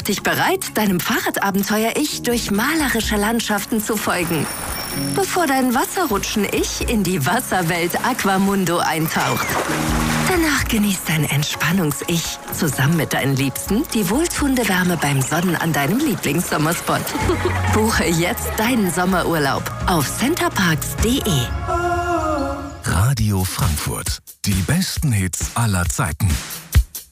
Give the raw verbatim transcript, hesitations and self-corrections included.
Mach dich bereit, deinem Fahrradabenteuer-Ich durch malerische Landschaften zu folgen, bevor dein Wasserrutschen-Ich in die Wasserwelt Aquamundo eintaucht. Danach genießt dein Entspannungs-Ich zusammen mit deinen Liebsten die wohltuende Wärme beim Sonnen an deinem Lieblingssommerspot. Buche jetzt deinen Sommerurlaub auf centerparks punkt de. Radio Frankfurt. Die besten Hits aller Zeiten.